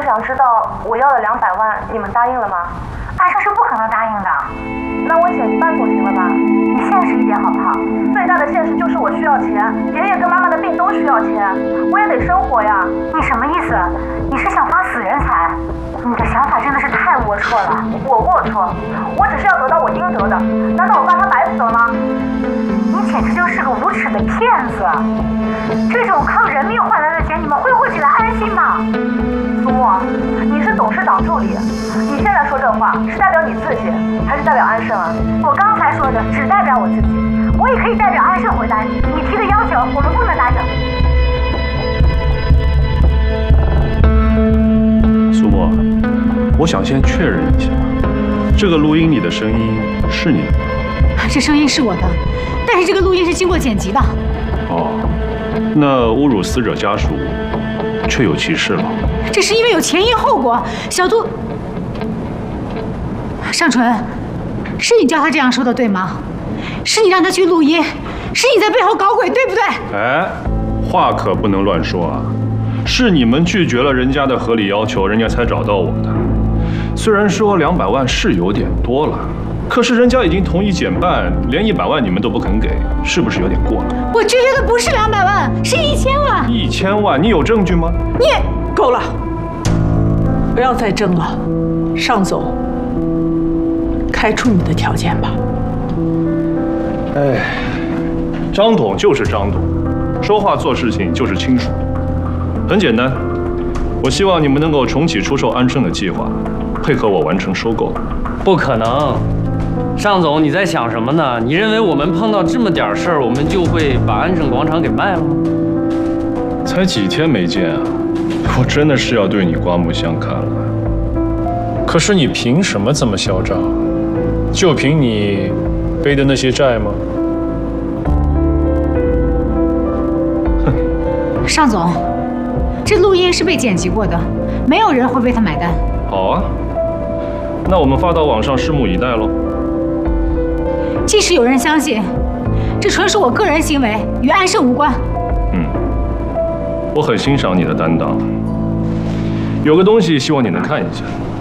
想知道我要了200万，你们答应了吗？ 安生是不可能答应的。 那我减一半总行了吧？ 你现实一点好不好？ 最大的现实就是我需要钱，爷爷跟妈妈的病都需要钱，我也得生活呀。 你什么意思？你是想发死人财？你的想法真的是太龌龊了。 我龌龊？我只是要得到我应得的，难道我爸他白死了吗？ 你简直就是个无耻的骗子！这种靠人命换来的钱，你们会获取来安心吗？ 苏沫，你是董事长助理，你现在说这话是代表你自己，还是代表安盛啊？ 我刚才说的只代表我自己，我也可以代表安盛回答你。你提的要求，我们不能答应。 苏沫，我想先确认一下，这个录音里的声音是你的吗？ 这声音是我的，但是这个录音是经过剪辑的。 哦，那侮辱死者家属确有其事吗？ 这是因为有前因后果。小杜，尚纯，是你叫他这样说的对吗？是你让他去录音，是你在背后搞鬼，对不对？ 哎，话可不能乱说啊！是你们拒绝了人家的合理要求，人家才找到我的。虽然说200万是有点多了，可是人家已经同意减半，连100万你们都不肯给，是不是有点过了？ 我拒绝的不是200万，是1000万。 1000万，你有证据吗？ 你够了，不要再争了。尚总，开出你的条件吧。 哎，张董就是张董，说话做事情就是清楚。很简单，我希望你们能够重启出售安盛的计划，配合我完成收购。 不可能，尚总，你在想什么呢？你认为我们碰到这么点事儿，我们就会把安盛广场给卖了吗？ 才几天没见啊，我真的是要对你刮目相看了。可是你凭什么这么嚣张？就凭你背的那些债吗？ 尚总，这录音是被剪辑过的，没有人会为他买单。 好啊，那我们发到网上，拭目以待喽。 即使有人相信，这纯属我个人行为，与安盛无关。 我很欣赏你的担当。有个东西希望你能看一下。